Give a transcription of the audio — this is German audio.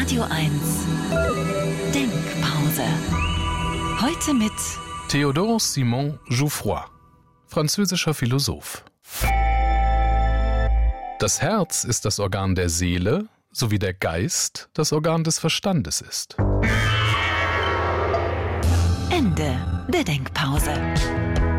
Radio 1 Denkpause. Heute mit Théodore Simon Jouffroy, französischer Philosoph. Das Herz ist das Organ der Seele, sowie der Geist das Organ des Verstandes ist. Ende der Denkpause.